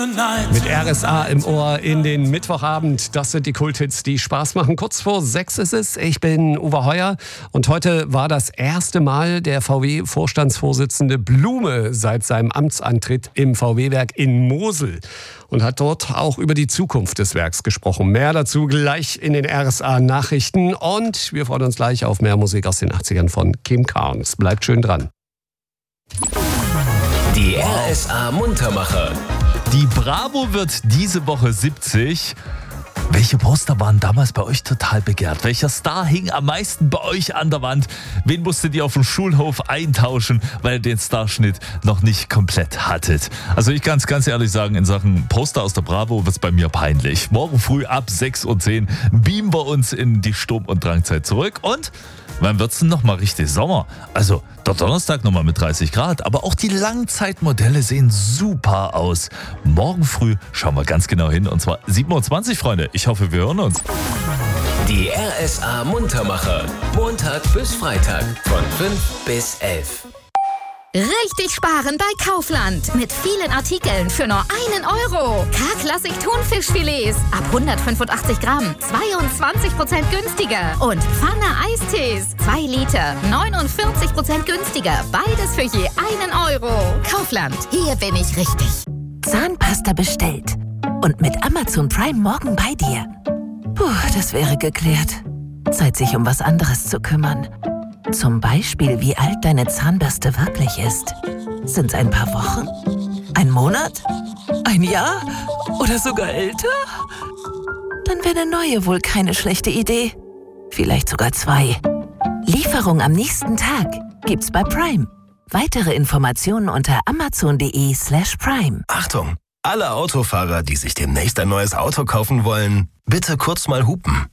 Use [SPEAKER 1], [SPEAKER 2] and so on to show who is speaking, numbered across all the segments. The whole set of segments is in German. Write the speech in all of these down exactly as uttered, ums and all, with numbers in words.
[SPEAKER 1] Mit R S A im Ohr in den Mittwochabend. Das sind die Kulthits, die Spaß machen. Kurz vor sechs ist es. Ich bin Uwe Heuer und heute war das erste Mal der V W-Vorstandsvorsitzende Blume seit seinem Amtsantritt im V W-Werk in Mosel und hat dort auch über die Zukunft des Werks gesprochen. Mehr dazu gleich in den R S A-Nachrichten und wir freuen uns gleich auf mehr Musik aus den achtzigern von Kim Carnes. Bleibt schön dran.
[SPEAKER 2] Die R S A-Muntermacher.
[SPEAKER 3] Die Bravo wird diese Woche siebzig. Welche Poster waren damals bei euch total begehrt? Welcher Star hing am meisten bei euch an der Wand? Wen musstet ihr auf dem Schulhof eintauschen, weil ihr den Starschnitt noch nicht komplett hattet? Also ich kann es ganz ehrlich sagen, in Sachen Poster aus der Bravo wird es bei mir peinlich. Morgen früh ab sechs Uhr zehn beamen wir uns in die Sturm- und Drangzeit zurück. Und wann wird es denn nochmal richtig Sommer? Also der Donnerstag nochmal mit dreißig Grad. Aber auch die Langzeitmodelle sehen super aus. Morgen früh schauen wir ganz genau hin. Und zwar sieben Uhr zwanzig, Freunde. Ich hoffe, wir hören uns.
[SPEAKER 2] Die R S A-Muntermacher. Montag bis Freitag von fünf bis elf.
[SPEAKER 4] Richtig sparen bei Kaufland. Mit vielen Artikeln für nur einen Euro. K-Klassik Thunfischfilets ab hundertfünfundachtzig Gramm. zweiundzwanzig Prozent günstiger. Und Pfanne Eistees. zwei Liter. neunundvierzig Prozent günstiger. Beides für je einen Euro. Kaufland. Hier bin ich richtig.
[SPEAKER 5] Zahnpasta bestellt. Und mit Amazon Prime morgen bei dir. Puh, das wäre geklärt. Zeit, sich um was anderes zu kümmern. Zum Beispiel, wie alt deine Zahnbürste wirklich ist. Sind's ein paar Wochen? Ein Monat? Ein Jahr? Oder sogar älter? Dann wäre eine neue wohl keine schlechte Idee. Vielleicht sogar zwei. Lieferung am nächsten Tag gibt's bei Prime. Weitere Informationen unter amazon.de slash prime.
[SPEAKER 6] Achtung! Alle Autofahrer, die sich demnächst ein neues Auto kaufen wollen, bitte kurz mal hupen.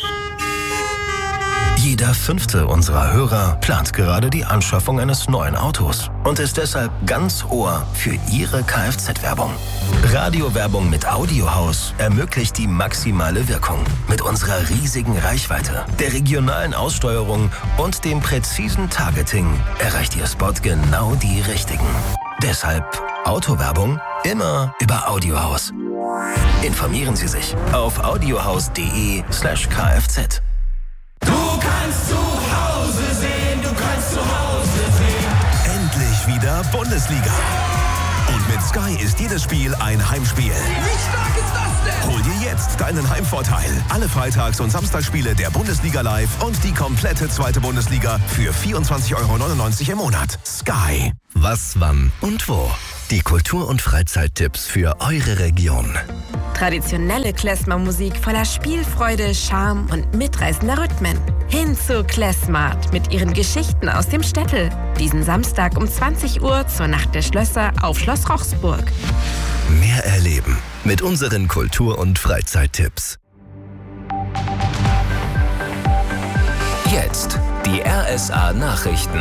[SPEAKER 6] Jeder fünfte unserer Hörer plant gerade die Anschaffung eines neuen Autos und ist deshalb ganz Ohr für Ihre Kfz-Werbung. Radiowerbung mit Audiohaus ermöglicht die maximale Wirkung. Mit unserer riesigen Reichweite, der regionalen Aussteuerung und dem präzisen Targeting erreicht Ihr Spot genau die Richtigen. Deshalb Autowerbung immer über Audiohaus. Informieren Sie sich auf audiohaus.de slash kfz.
[SPEAKER 7] Du kannst zu Hause sehen, du kannst zu Hause sehen.
[SPEAKER 8] Endlich wieder Bundesliga. Und mit Sky ist jedes Spiel ein Heimspiel.
[SPEAKER 7] Wie stark ist das denn?
[SPEAKER 8] Hol dir jetzt deinen Heimvorteil. Alle Freitags- und Samstagsspiele der Bundesliga live und die komplette zweite Bundesliga für vierundzwanzig Euro neunundneunzig im Monat. Sky.
[SPEAKER 6] Was, wann und wo? Die Kultur- und Freizeittipps für eure Region.
[SPEAKER 9] Traditionelle Klezmer-Musik voller Spielfreude, Charme und mitreißender Rhythmen. Hin zu Klezmart mit ihren Geschichten aus dem Städtel. Diesen Samstag um zwanzig Uhr zur Nacht der Schlösser auf Schloss Rochsburg.
[SPEAKER 6] Mehr erleben mit unseren Kultur- und Freizeittipps.
[SPEAKER 2] Jetzt die R S A-Nachrichten.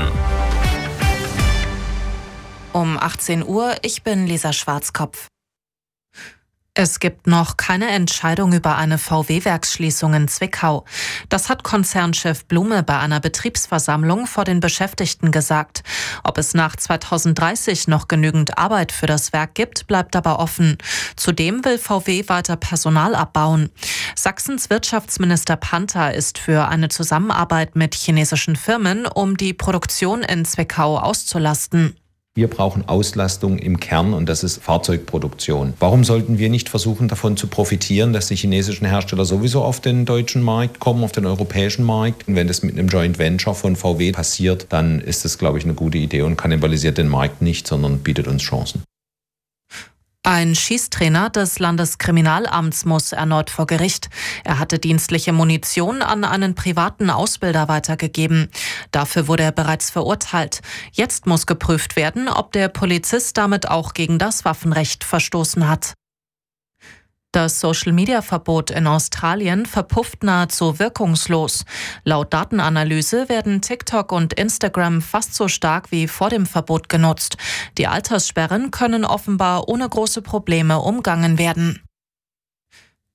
[SPEAKER 10] Um achtzehn Uhr, ich bin Lisa Schwarzkopf. Es gibt noch keine Entscheidung über eine V W-Werksschließung in Zwickau. Das hat Konzernchef Blume bei einer Betriebsversammlung vor den Beschäftigten gesagt. Ob es nach zweitausenddreißig noch genügend Arbeit für das Werk gibt, bleibt aber offen. Zudem will V W weiter Personal abbauen. Sachsens Wirtschaftsminister Panther ist für eine Zusammenarbeit mit chinesischen Firmen, um die Produktion in Zwickau auszulasten.
[SPEAKER 11] Wir brauchen Auslastung im Kern und das ist Fahrzeugproduktion. Warum sollten wir nicht versuchen, davon zu profitieren, dass die chinesischen Hersteller sowieso auf den deutschen Markt kommen, auf den europäischen Markt? Und wenn das mit einem Joint Venture von V W passiert, dann ist das, glaube ich, eine gute Idee und kannibalisiert den Markt nicht, sondern bietet uns Chancen.
[SPEAKER 10] Ein Schießtrainer des Landeskriminalamts muss erneut vor Gericht. Er hatte dienstliche Munition an einen privaten Ausbilder weitergegeben. Dafür wurde er bereits verurteilt. Jetzt muss geprüft werden, ob der Polizist damit auch gegen das Waffenrecht verstoßen hat. Das Social-Media-Verbot in Australien verpufft nahezu wirkungslos. Laut Datenanalyse werden TikTok und Instagram fast so stark wie vor dem Verbot genutzt. Die Alterssperren können offenbar ohne große Probleme umgangen werden.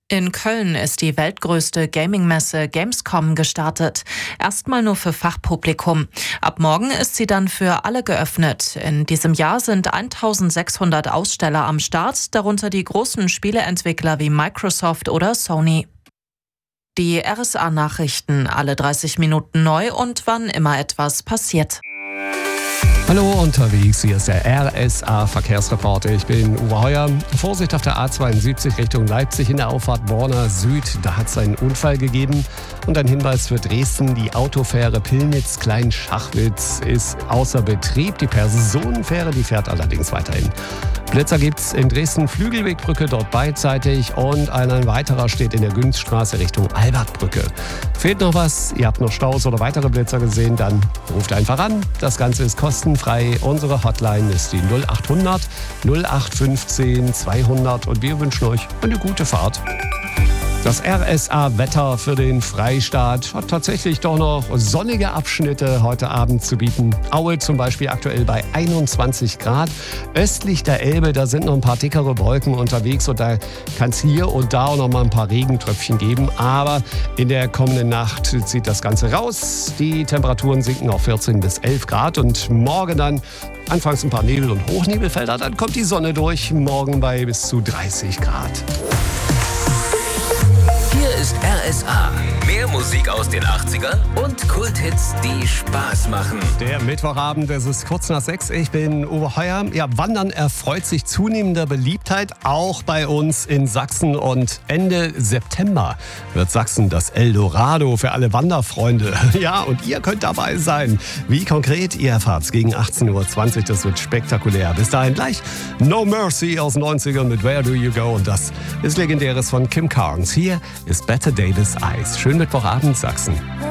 [SPEAKER 10] In Köln ist die weltgrößte Gaming-Messe Gamescom gestartet. Erstmal nur für Fachpublikum. Ab morgen ist sie dann für alle geöffnet. In diesem Jahr sind eintausendsechshundert Aussteller am Start, darunter die großen Spieleentwickler wie Microsoft oder Sony. Die R S A-Nachrichten, alle dreißig Minuten neu und wann immer etwas passiert.
[SPEAKER 1] Hallo unterwegs, hier ist der R S A-Verkehrsreporter. Ich bin Uwe Heuer. Vorsicht auf der A zweiundsiebzig Richtung Leipzig in der Auffahrt Borna Süd. Da hat es einen Unfall gegeben. Und ein Hinweis für Dresden, die Autofähre Pillnitz-Klein-Schachwitz ist außer Betrieb. Die Personenfähre, die fährt allerdings weiterhin. Blitzer gibt's in Dresden, Flügelwegbrücke dort beidseitig und ein weiterer steht in der Günzstraße Richtung Albertbrücke. Fehlt noch was? Ihr habt noch Staus oder weitere Blitzer gesehen? Dann ruft einfach an. Das Ganze ist kostenfrei. Unsere Hotline ist die null acht hundert null acht fünfzehn zweihundert und wir wünschen euch eine gute Fahrt. Das R S A-Wetter für den Freistaat hat tatsächlich doch noch sonnige Abschnitte heute Abend zu bieten. Aue zum Beispiel aktuell bei einundzwanzig Grad. Östlich der Elbe, da sind noch ein paar dickere Wolken unterwegs und da kann es hier und da auch noch mal ein paar Regentröpfchen geben. Aber in der kommenden Nacht zieht das Ganze raus. Die Temperaturen sinken auf vierzehn bis elf Grad und morgen dann anfangs ein paar Nebel- und Hochnebelfelder. Dann kommt die Sonne durch, morgen bei bis zu dreißig Grad.
[SPEAKER 2] Hier ist R S A. Mehr Musik aus den achtzigern und Kulthits, die Spaß machen.
[SPEAKER 1] Der Mittwochabend, es ist kurz nach sechs. Ich bin Uwe Heuer. Ja, Wandern erfreut sich zunehmender Beliebtheit, auch bei uns in Sachsen. Und Ende September wird Sachsen das Eldorado für alle Wanderfreunde. Ja, und ihr könnt dabei sein. Wie konkret, ihr erfahrt's gegen achtzehn Uhr zwanzig. Das wird spektakulär. Bis dahin gleich No Mercy aus neunzigern mit Where Do You Go? Und das ist Legendäres von Kim Carnes. Hier ist Better Davis Eyes. Schönen Mittwochabend, Sachsen.